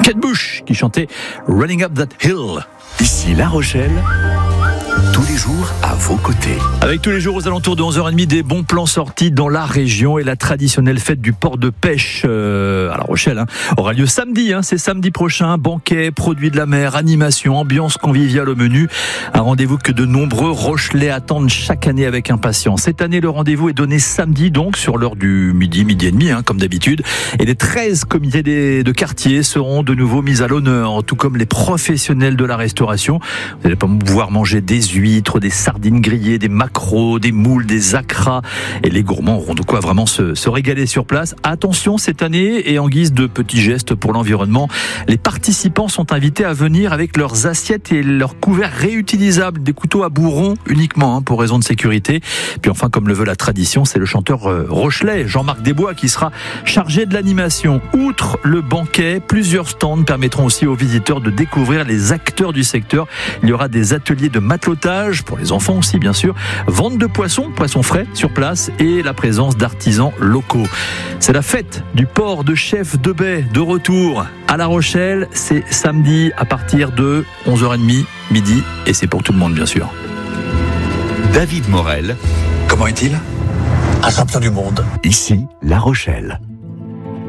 Kate Bush qui chantait Running Up That Hill. Ici La Rochelle, tous les jours à vos côtés. Avec tous les jours aux alentours de 11h30 des bons plans sortis dans la région et la traditionnelle fête du port de pêche à La Rochelle aura lieu samedi, c'est samedi prochain. Banquet, produits de la mer, animation, ambiance conviviale au menu. Un rendez-vous que de nombreux Rochelais attendent chaque année avec impatience. Cette année, le rendez-vous est donné samedi, donc sur l'heure du midi et demi, comme d'habitude. Et les 13 comités de quartier seront de nouveau mis à l'honneur, tout comme les professionnels de la restauration. Vous allez pas pouvoir manger des huîtres, des sardines grillées, des maquereaux, des moules, des acras. Et les gourmands auront de quoi vraiment se régaler sur place. Attention, cette année, et en guise de petits gestes pour l'environnement, les participants sont invités à venir avec leurs assiettes et leurs couverts réutilisables, des couteaux à bourron uniquement pour raison de sécurité. Puis enfin, comme le veut la tradition, c'est le chanteur rochelais, Jean-Marc Desbois, qui sera chargé de l'animation. Outre le banquet, plusieurs stands permettront aussi aux visiteurs de découvrir les acteurs du secteur. Il y aura des ateliers de matelotage, pour les enfants aussi bien sûr, vente de poissons frais sur place et la présence d'artisans locaux. C'est la fête du port de Chef de Baie de retour à La Rochelle. C'est samedi à partir de 11h30, midi, et c'est pour tout le monde bien sûr. David Morel. Comment est-il ? Un champion du monde. Ici La Rochelle.